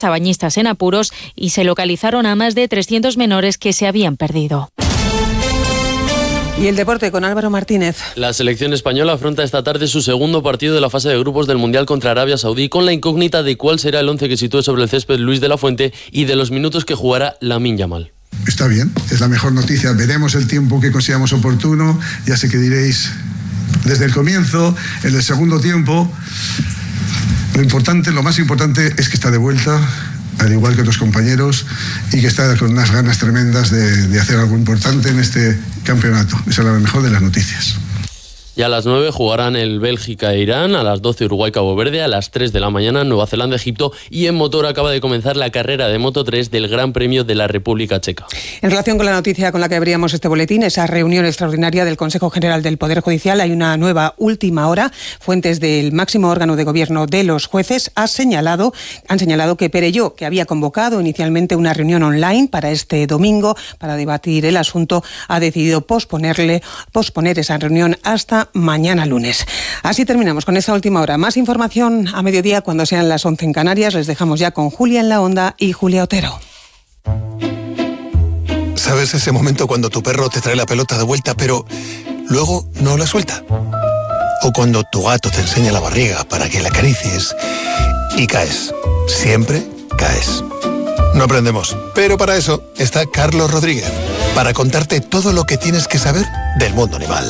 bañistas en apuros y se localizaron a más de 300 menores que se habían perdido. Y el deporte con Álvaro Martínez. La selección española afronta esta tarde su segundo partido de la fase de grupos del Mundial contra Arabia Saudí, con la incógnita de cuál será el once que sitúe sobre el césped Luis de la Fuente y de los minutos que jugará Lamine Yamal. Está bien, es la mejor noticia. Veremos el tiempo que consideramos oportuno. Ya sé que diréis desde el comienzo, en el segundo tiempo. Lo más importante es que está de vuelta, al igual que otros compañeros, y que está con unas ganas tremendas de hacer algo importante en este campeonato. Esa es la mejor de las noticias. Y a las 9 jugarán el Bélgica-Irán, a las 12 Uruguay-Cabo Verde, a las 3 de la mañana Nueva Zelanda-Egipto, y en motor acaba de comenzar la carrera de Moto3 del Gran Premio de la República Checa. En relación con la noticia con la que abríamos este boletín, esa reunión extraordinaria del Consejo General del Poder Judicial, hay una nueva última hora. Fuentes del máximo órgano de gobierno de los jueces han señalado que Perelló, que había convocado inicialmente una reunión online para este domingo para debatir el asunto, ha decidido posponer esa reunión hasta mañana lunes. Así terminamos con esta última hora. Más información a mediodía cuando sean las 11 en Canarias. Les dejamos ya con Julia en la Onda y Julia Otero. ¿Sabes ese momento cuando tu perro te trae la pelota de vuelta pero luego no la suelta? O cuando tu gato te enseña la barriga para que la acaricies y caes. Siempre caes. No aprendemos, pero para eso está Carlos Rodríguez, para contarte todo lo que tienes que saber del mundo animal.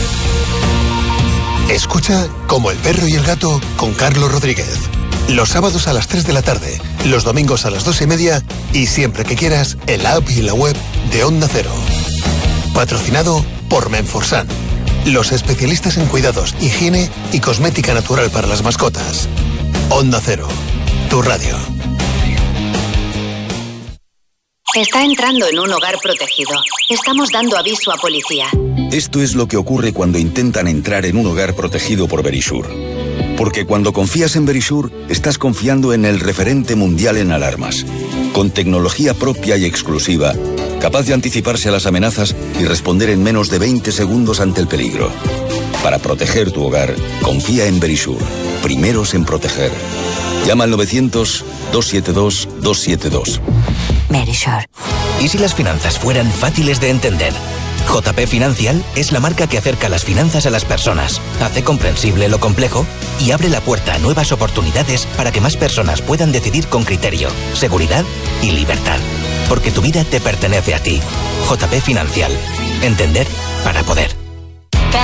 Escucha Como el perro y el gato con Carlos Rodríguez. Los sábados a las 3 de la tarde, los domingos a las 2:30 y siempre que quieras en la app y en la web de Onda Cero. Patrocinado por Menforsan, los especialistas en cuidados, higiene y cosmética natural para las mascotas. Onda Cero, tu radio. Está entrando en un hogar protegido. Estamos dando aviso a policía. Esto es lo que ocurre cuando intentan entrar en un hogar protegido por Verisure. Porque cuando confías en Verisure, estás confiando en el referente mundial en alarmas. Con tecnología propia y exclusiva, capaz de anticiparse a las amenazas y responder en menos de 20 segundos ante el peligro. Para proteger tu hogar, confía en Verisure. Primeros en proteger. Llama al 900-272-272. Verisure. ¿Y si las finanzas fueran fáciles de entender? JP Financial es la marca que acerca las finanzas a las personas, hace comprensible lo complejo y abre la puerta a nuevas oportunidades para que más personas puedan decidir con criterio, seguridad y libertad. Porque tu vida te pertenece a ti. JP Financial. Entender para poder.